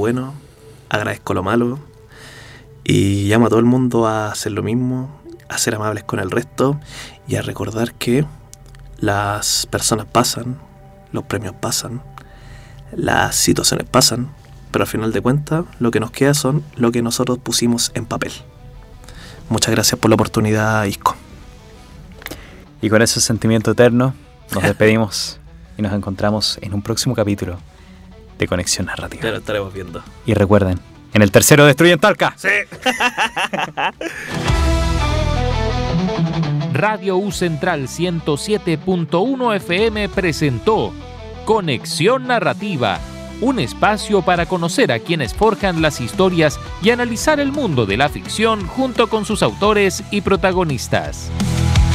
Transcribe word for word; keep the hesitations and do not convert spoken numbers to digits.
bueno, agradezco lo malo y llamo a todo el mundo a hacer lo mismo, a ser amables con el resto y a recordar que las personas pasan, los premios pasan, las situaciones pasan, pero al final de cuentas lo que nos queda son lo que nosotros pusimos en papel. Muchas gracias por la oportunidad, Isco. Y con ese sentimiento eterno nos despedimos y nos encontramos en un próximo capítulo de Conexión Narrativa. Ya lo estaremos viendo. Y recuerden, en el tercero destruyen Talca. Sí. Radio U Central ciento siete punto uno F M presentó Conexión Narrativa, un espacio para conocer a quienes forjan las historias y analizar el mundo de la ficción junto con sus autores y protagonistas.